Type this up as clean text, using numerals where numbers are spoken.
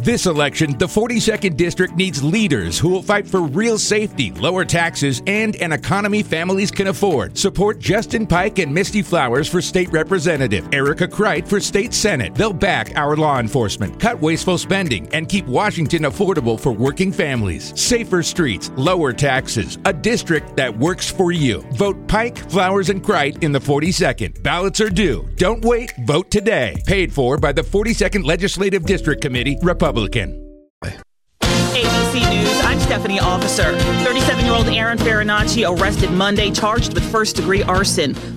This election, the 42nd District needs leaders who will fight for real safety, lower taxes, and an economy families can afford. Support Justin Pike and Misty Flowers for State Representative, Erica Kreit for State Senate. They'll back our law enforcement, cut wasteful spending, and keep Washington affordable for working families. Safer streets, lower taxes, a district that works for you. Vote Pike, Flowers, and Kreit in the 42nd. Ballots are due. Don't wait. Vote today. Paid for by the 42nd Legislative District Committee, Republican. ABC News, I'm Stephanie Officer. 37-year-old Aaron Farinacci arrested Monday, charged with first-degree arson.